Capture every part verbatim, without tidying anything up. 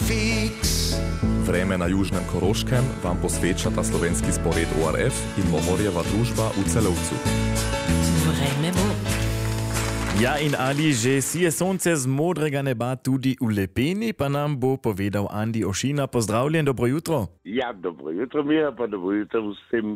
fix. Vreme na južnem Koroškem vam posvečata slovenski spored O R F in Mohorjeva družba v Celovcu. Vreme bo. Ja in Ali, že si je sonce z modrega neba tudi v Lepeni, pa nam bo povedal Andi Ošina. Pozdravljen, dobro jutro. Ja, dobro jutro mi je, pa dobro jutro vsem.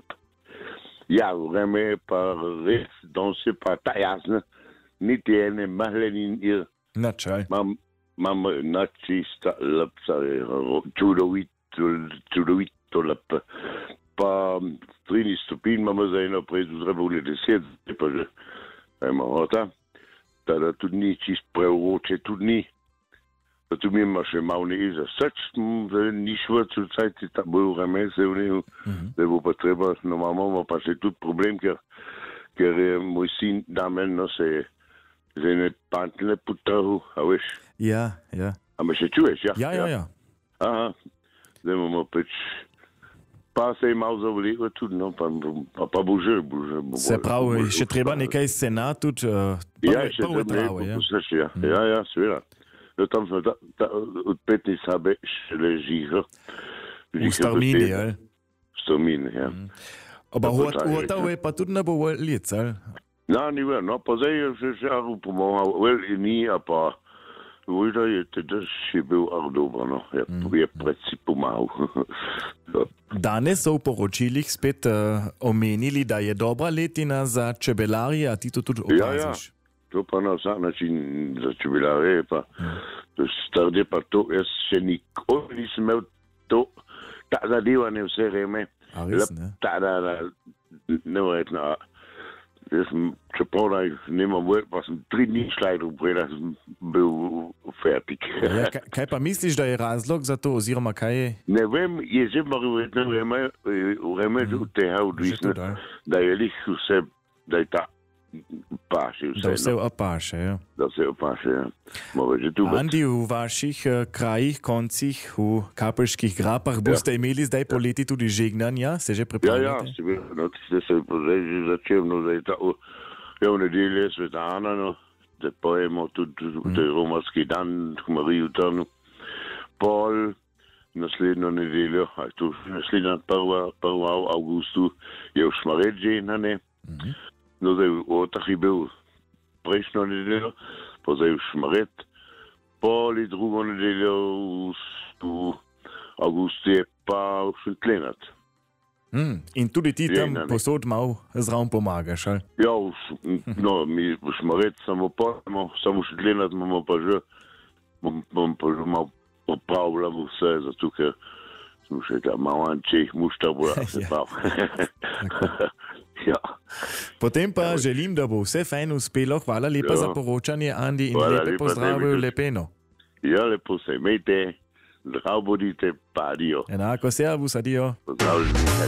Ja, vreme je pa res, danes je pa ta jasno, niti ene mahlenin je. Načaj. Mam, mam na čista lepca, čudovito, čudovito lepe. Pa trinajst stopinj imamo za eno prej, zdravo je deset, pa že ima hota. Tada tudi ni čist prevroče, tudi ni. Tu mi ima še malo ne za srč, ni švrc, vcajti ta bo vreme se vnev, da bo pa treba, no imamo pa še tudi problem, ker, ker je moj sin Damen, no se je za ene pantne potrhu, a veš? Ja, ja. A me še čuješ, ja? Ja, ja, ja. Aha, zdaj imamo pač, pa se je malo zavleko tudi, no, pa, pa, pa bo že, bo že. Bo se pravi, še treba nekaj scena tudi, uh, prve, ja, še prve trave, ja? Posluš, ja, mm. ja, ja, seveda. No, tam smo ta, ta, od petnje sabe še ležijo. V Starmini, ja? V Starmini, ja. Mm. Oba hotov je pa tudi ne bo lic, ali? No, ni vel, no, pa zdaj je še še pomagal, vel ni, a pa vojda je teda še bil ar dobro, no, je, mm. je predsi pomagal. Danes so v poročilih spet uh, omenili, da je dobra letina za čebelarje, a ti to tudi opaziš? Ja, ja. To pa na vsak način za čebelare, pa hmm. starde pa to, jaz še nikoli nisem imel to, ta zadevanje vse vreme. A res, ne? Ta, da, da, nevredno. Jaz sem, čeprav da nemam vrd, pa sem tri dni šlajdil prej, da sem bil fertik. Ja, kaj, kaj pa misliš, da je razlog za to, oziroma kaj je? Ne vem, je že vreme, vreme, vreme hmm. od tega odvisno, da. da je lih vse, da je ta paše vse. Da vse no. opaše, ja. Da vse opaše, ja. Andi, v vaših uh, krajih, koncih, v Kapelških grapah, boste ja. imeli zdaj poleti tudi žegnanja? Se že pripravljate? Ja, ja, seveda, no, tiste se zdaj že začel, no, zdaj ta v, ja, v nedelje Svetana, no, da pojemo tudi hmm. taj romarski dan, Mariju Trnu, pol naslednjo nedeljo, a tu naslednja prva, prva v avgustu je v Šmared žegnane, hmm. No, zdaj v Otah je bil prejšnjo nedeljo, pa zdaj v Šmared, pol in drugo nedeljo v avgustu je pa v Šentlenat. Mm, in tudi ti tam posod mal zraven pomagaš, ali? Ja, v, no, mi v Šmared samo pojemo, samo v Šentlenat imamo pa že, bom pa že malo popravljamo vse, zato ker smo še ta malanče jih mušta boja se prav. Ja. Potem pa ja, želim, da bo vse fajn uspelo. Hvala lepa ja. za poročanje, Andi, in Hvala lepe pozdravijo Lepeno. Ja, lepo se imejte, zdrav bodite, pa adijo. Enako, servus, adijo. Pozdravljeni.